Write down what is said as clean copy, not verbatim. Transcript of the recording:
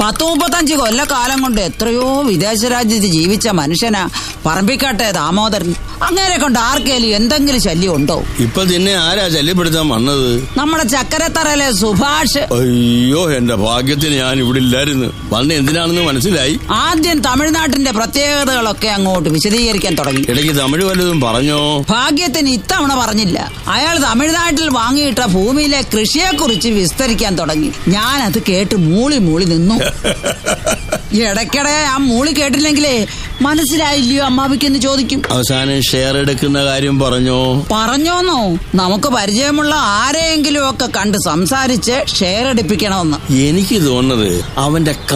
10-35 കൊല്ലക്കാലം കൊണ്ട് എത്രയോ വിദേശ രാജ്യത്ത് ജീവിച്ച മനുഷ്യനാ പറമ്പിക്കാട്ടെ ദാമോദരൻ. അങ്ങനെ കൊണ്ട് ആർക്കേലും എന്തെങ്കിലും ശല്യം ഉണ്ടോ? ഇപ്പൊ നിന്നെ ആരാ ശല്യപ്പെടുത്താൻ വന്നത്? നമ്മുടെ ചക്കരത്തറയിലെ സുഭാഷ്. അയ്യോ, എന്റെ ഭാഗ്യത്തിന് ഞാൻ ഇവിടെ ഇല്ലായിരുന്നു. വന്ന് എന്തിനാണെന്ന് മനസ്സിലായി. ആദ്യം തമിഴ്നാട്ടിന്റെ പ്രത്യേകതകളൊക്കെ അങ്ങോട്ട് വിശദീകരിക്കാൻ തുടങ്ങി. ഇടയ്ക്ക് തമിഴ് വല്ലതും പറഞ്ഞോ? ഭാഗ്യത്തിന് ഇത്തവണ പറഞ്ഞില്ല. അയാൾ തമിഴ്നാട്ടിൽ വാങ്ങിയിട്ട ഭൂമിയിലെ കൃഷിയെക്കുറിച്ച് വിസ്തരിക്കാൻ തുടങ്ങി. ഞാനത് കേട്ട് മൂളി നിന്നു. ഇടയ്ക്കിടെ ആ മൂളി കേട്ടില്ലെങ്കിലേ മനസ്സിലായില്ലയോ അമ്മാവിക്കെന്ന് ചോദിക്കും. അവസാനം ഷെയർ എടുക്കുന്ന കാര്യം പറഞ്ഞോന്നോ? നമുക്ക് പരിചയമുള്ള ആരെയെങ്കിലും ഒക്കെ കണ്ട് സംസാരിച്ച് ഷെയർ എടുപ്പിക്കണമെന്ന്. എനിക്ക് തോന്നുന്നത് അവന്റെ